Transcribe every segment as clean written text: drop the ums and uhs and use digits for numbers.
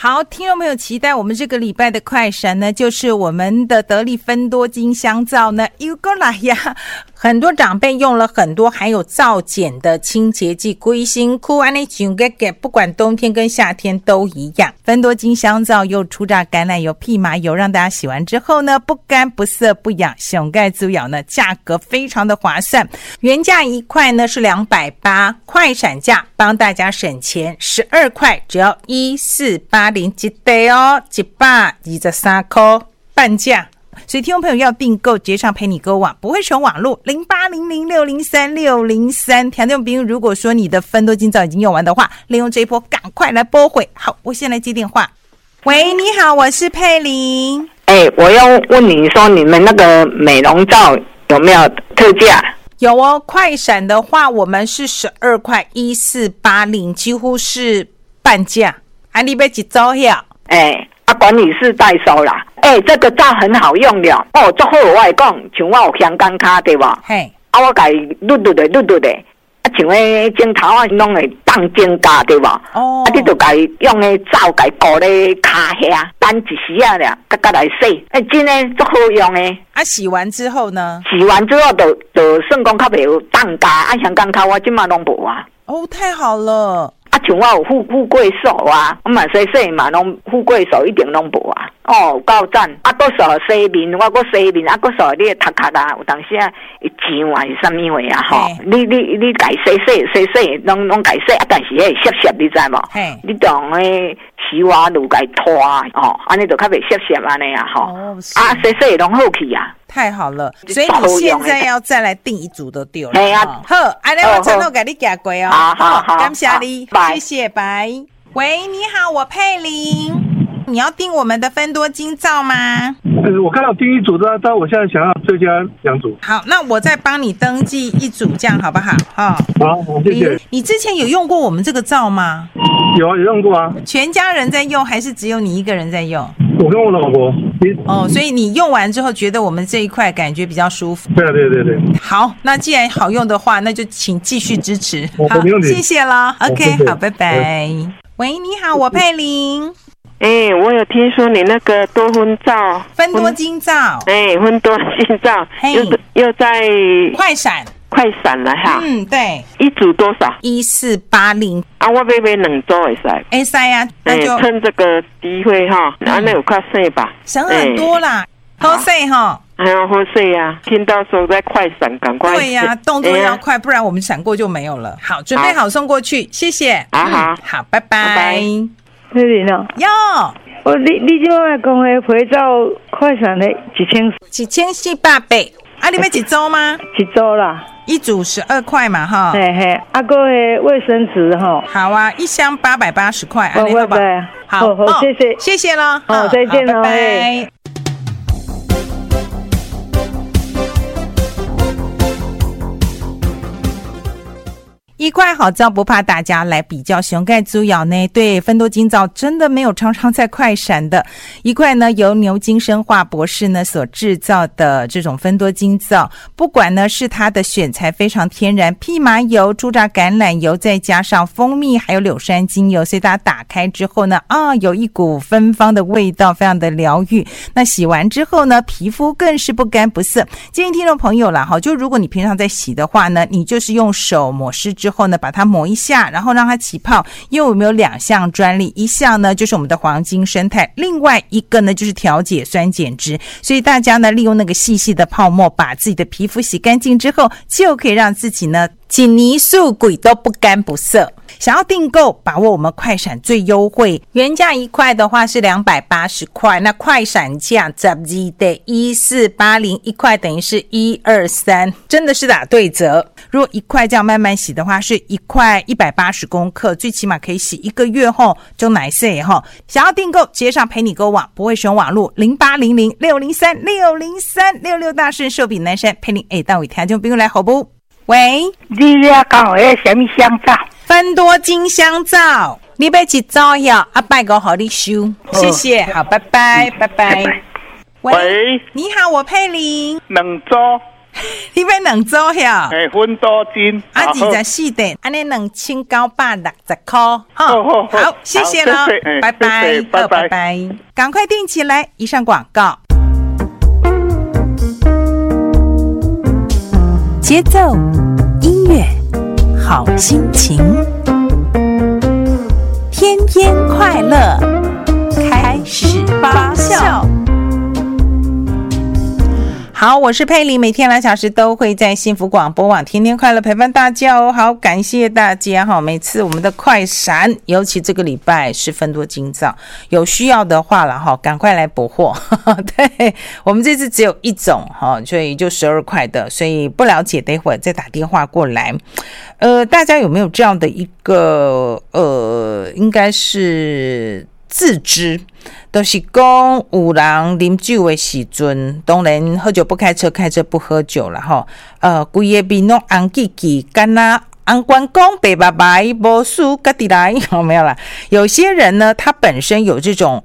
好，听众朋友期待我们这个礼拜的快闪呢，就是我们的得力芬多精香皂呢又过来呀。很多长辈用了很多含有皂碱的清洁剂，规身躯安尼上个个，不管冬天跟夏天都一样。芬多精香皂又初榨橄榄油、蓖麻油，让大家洗完之后呢，不干不涩不痒，上盖滋养呢，价格非常的划算。原价1块呢是280，快闪价帮大家省钱，12块只要1480一袋哦，123块半价。所以听众朋友要订购，直接上陪你购网，不会使用网络0800603603。听众朋友，如果说你的芬多精皂已经用完的话，利用这一波赶快来拨回。好，我先来接电话。喂，你好，我是佩玲。 我要问你说，你们那个美容皂有没有特价？ 有哦，快闪的话我们是12块1480，几乎是半价。啊，你要几招呀？ 管理室代收啦。这个皂很好用了哦，做好我会讲，像我有香港卡对吧？ 嘿， 我甲伊捋的，像迄镜头啊，拢会当增加对吧？哦，你就甲伊用迄皂甲伊固咧卡遐，等一时啊了，甲来洗，真诶足好用诶。 啊，洗完之后呢？ 洗完之后就算讲较袂有当加，香港卡我即马拢无啊。 哦，太好了。 像我有富贵手啊，我嘛洗嘛，拢富贵手一点拢无啊。哦，够赞！搁扫洗面，我搁洗面，搁扫你的头壳啊，有当时啊会痒啊是啥物话啊吼？你家洗，拢家洗，但是迄涩涩，你知无？你当迄洗瓦露家拖哦，安尼就较袂涩涩安尼啊吼。洗拢好去啊。 太好了，所以你现在要再来订一组都对了。好，安尼我承诺给你寄过哦。好，感谢你，谢谢，拜。喂，你好，我佩玲，你要订我们的芬多精皂吗？ 我看到第一组的，但我现在想要追加2组。 好，那我再帮你登记1组，这样好不好？好， 谢谢。 你之前有用过我们这个皂吗？ 有用过啊。 全家人在用，还是只有你一个人在用？ 我跟我老婆。 所以你用完之后觉得我们这一块感觉比较舒服。 对。 好，那既然好用的话，那就请继续支持。好，谢谢了。OK， 好，拜拜。喂，你好，我佩玲。 我有听说你那个多酚皂， 芬多精皂， 芬多精皂，又在快闪了哈。 对， 一组多少 ？1480。 啊，我买2组会使。 会使啊，那就趁这个机会哈，那有较省吧？ 省很多啦，好省哈。 好省啊！听到说在快闪，赶快。 对呀，动作要快，不然我们闪过就没有了。好，准备好送过去，谢谢。好，拜拜。 佩玲哦，你这摆讲的肥皂快闪的 1480，啊，你要一组吗？ 一组啦， 一组12块嘛，哈。 嘿，还有卫生纸哈。 好啊，一箱880块，好不好？好，谢谢了。 好，再见了， 拜拜。1块好皂不怕大家来比较，熊盖猪咬呢？对，芬多精皂真的没有常常在快闪的。1块呢，由牛津生化博士呢所制造的这种芬多精皂，不管呢是它的选材非常天然，蓖麻油、初榨橄榄油，再加上蜂蜜还有柳杉精油，所以大家打开之后呢，有一股芬芳的味道，非常的疗愈。那洗完之后呢，皮肤更是不干不涩。建议听众朋友啦，就如果你平常在洗的话呢，你就是用手抹湿之后呢，把它抹一下，然后让它起泡。因为我们有2项专利，一项呢就是我们的黄金生态，另外一个呢就是调解酸碱值。所以大家呢利用那个细细的泡沫，把自己的皮肤洗干净之后，就可以让自己呢几泥素鬼都不干不涩。想要订购，把握我们快闪最优惠，原价1块的话是280块，那快闪价12的1480， 1块等于是123，真的是打对折。如果1块这样慢慢洗的话，是1块180公克，最起码可以洗1个月后就奶色哈。想要订购，直接上陪你购网，不会使用网络080060360366大顺寿比南山陪你到位听众朋友来好不？喂， 你要讲我什么香皂？ 芬多精香皂，你要一组呀？拜个好你收，谢谢，好，拜拜，拜拜。喂，你好，我佩玲。 2组。 你买2组呀？ 分多斤。 24的，安尼2960块。好，谢谢了，拜拜，拜拜，赶快订起来。以上广告。节奏，音乐，好心情，天天快乐，开始发酵。好，我是佩玲，每天2小时都会在幸福广播网天天快乐陪伴大家哦。好，感谢大家哈！每次我们的快闪，尤其这个礼拜10分多今早，有需要的话了哈，赶快来补货。对，我们这次只有1种哈，所以就12块的，所以不了解，待会儿再打电话过来。大家有没有这样的一个应该是自知？就是讲有人啉酒的时阵，当然喝酒不开车，开车不喝酒了哈。规个面拢红记记，干那红关公白白白，无输家己来，有没有啦？有些人呢，他本身有这种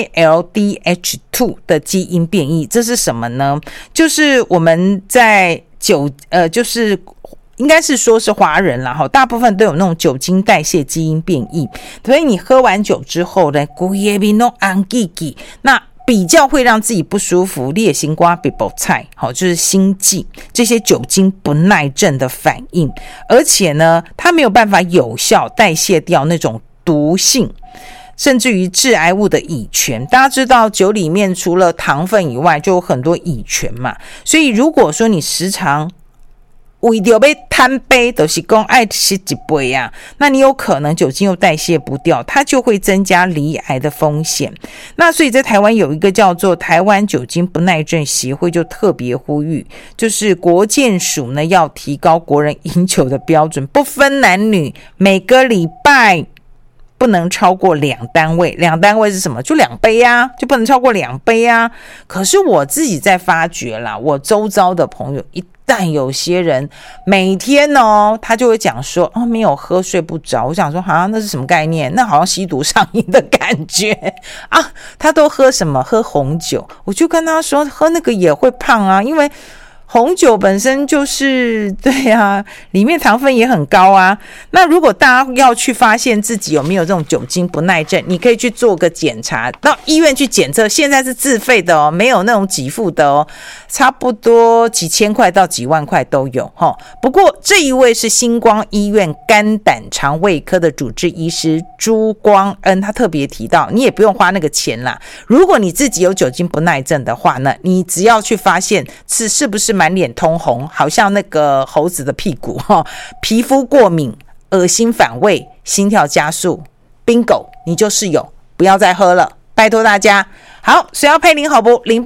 ALDH2 的基因变异，这是什么呢？就是我们在就是应该是说是华人啦，大部分都有那种酒精代谢基因变异，所以你喝完酒之后呢，整个面都红记记，那比较会让自己不舒服，你的心肝比爆菜，就是心悸，这些酒精不耐症的反应，而且呢，它没有办法有效代谢掉那种毒性甚至于致癌物的乙醛。大家知道酒里面除了糖分以外就有很多乙醛嘛，所以如果说你时常为着要贪杯，就是说爱吃一杯啊，那你有可能酒精又代谢不掉，它就会增加罹癌的风险。那所以在台湾有一个叫做台湾酒精不耐症协会，就特别呼吁，就是国健署呢要提高国人饮酒的标准，不分男女，每个礼拜不能超过2单位。2单位是什么？就2杯啊，就不能超过2杯啊。可是我自己在发觉啦，我周遭的朋友但有些人每天他就会讲说没有喝睡不着。我想说那是什么概念？那好像吸毒上瘾的感觉啊！他都喝什么？喝红酒。我就跟他说，喝那个也会胖啊，因为红酒本身就是对啊，里面糖分也很高啊。那如果大家要去发现自己有没有这种酒精不耐症，你可以去做个检查，到医院去检测，现在是自费的没有那种给付的差不多几千块到几万块都有不过这一位是星光医院肝胆肠胃科的主治医师朱光恩，他特别提到，你也不用花那个钱啦。如果你自己有酒精不耐症的话呢，你只要去发现是不是满脸通红，好像那个猴子的屁股皮肤过敏、恶心反胃、心跳加速 bingo， 你就是有，不要再喝了，拜托大家。好，需要配零好不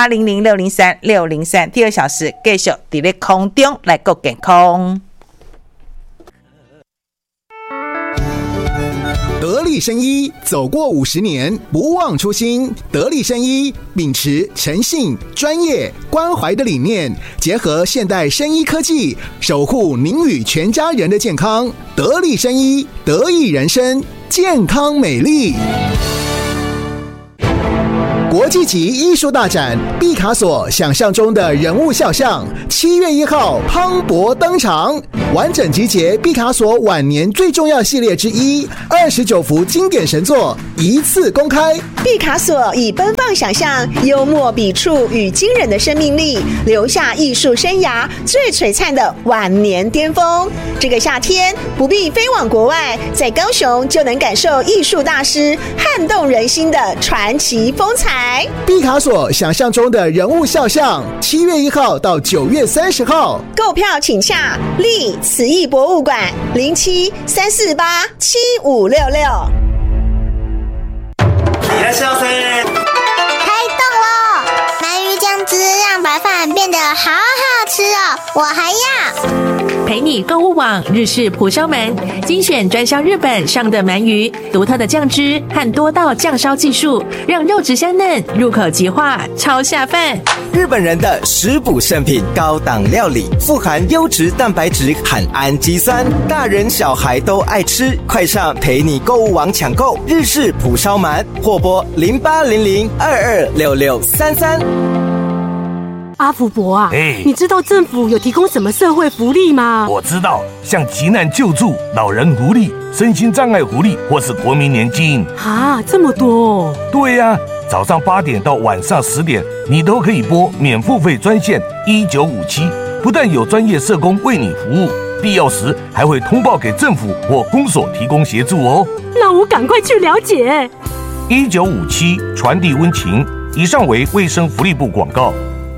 ？0800603603，第2小时继续在空中来够健康。 得力生医走过50年，不忘初心。得力生医秉持诚信、专业、关怀的理念，结合现代生医科技，守护您与全家人的健康。得力生医，得益人生，健康美丽。国际级艺术大展毕卡索想象中的人物肖像，7月1号磅礴登场，完整集结毕卡索晚年最重要系列之一，29幅经典神作一次公开。 毕卡索以奔放想象、幽默笔触与惊人的生命力，留下艺术生涯最璀璨的晚年巅峰。这个夏天不必飞往国外，在高雄就能感受艺术大师撼动人心的传奇风采。 毕卡索想象中的人物肖像，7月1号到9月30号， 购票请洽立慈艺博物馆0734487566。 いらっしゃいませ。 开动咯！鳗鱼酱汁让白饭变得好好吃哦，我还要。 陪你购物网日式蒲烧鳗，精选专销日本上的鳗鱼，独特的酱汁和多道酱烧技术，让肉质香嫩，入口即化，超下饭。 日本人的食补圣品高档料理，富含优质蛋白质和氨基酸，大人小孩都爱吃。快上陪你购物网抢购日式蒲烧鳗，或拨0800226633。 阿福伯啊，你知道政府有提供什么社会福利吗？ 我知道，像急难救助、老人福利、身心障碍福利，或是国民年金。 啊，这么多哦！ 对呀，早上8点到晚上10点，你都可以拨免付费专线1957，不但有专业社工为你服务，必要时还会通报给政府或公所提供协助哦。 那我赶快去了解。 1957传递温情。以上为卫生福利部广告。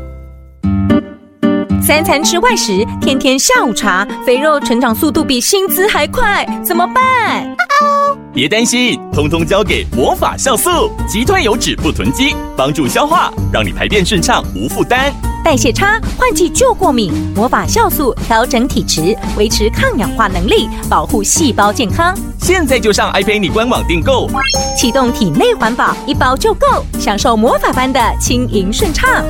3餐吃外食，天天下午茶，肥肉成长速度比薪资还快，怎么办？ 别担心，通通交给魔法酵素，击退油脂不囤积，帮助消化，让你排便顺畅无负担。 代谢差，换季就过敏，魔法酵素调整体质，维持抗氧化能力，保护细胞健康。 现在就上 iPay 官网订购， 启动体内环保，1包就够，享受魔法般的轻盈顺畅。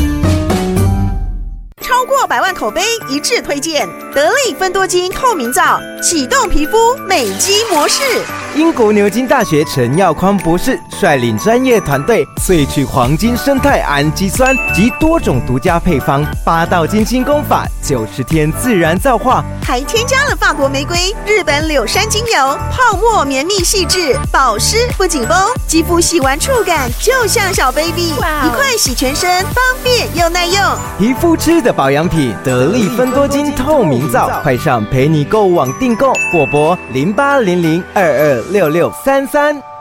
超过100万口碑一致推荐得力芬多精透明皂，启动皮肤美肌模式。 英国牛津大学陈耀匡博士率领专业团队萃取黄金生态氨基酸及多种独家配方，8道精心工法，90天自然皂化， 还添加了法国玫瑰、日本柳杉精油，泡沫绵密细致，保湿不紧绷，肌肤洗完触感就像小 baby， 一块洗全身，方便又耐用。 皮肤吃的保养品，得力芬多精透明皂，快上陪你购物网订购，或拨0800226633。